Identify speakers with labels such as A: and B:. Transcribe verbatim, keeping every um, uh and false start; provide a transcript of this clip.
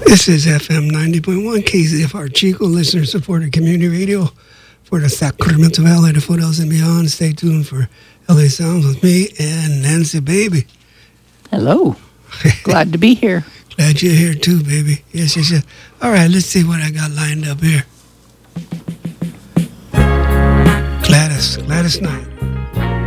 A: This is F M ninety point one K Z F R Chico, listener-supported community radio for the Sacramento Valley, the foothills and beyond. Stay tuned for L A Sounds with me and Nancy Baby.
B: Hello. Glad to be here.
A: Glad you're here too, baby. Yes, yes, yes. All right, let's see what I got lined up here. Gladys, Gladys Knight.